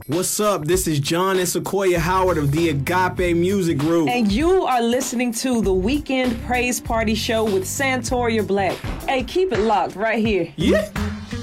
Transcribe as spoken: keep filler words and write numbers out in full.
What's up? This is John and Sequoia Howard of the Agape Music Group. And you are listening to the Weekend Praise Party Show with Santoria Black. Hey, keep it locked right here. Yeah.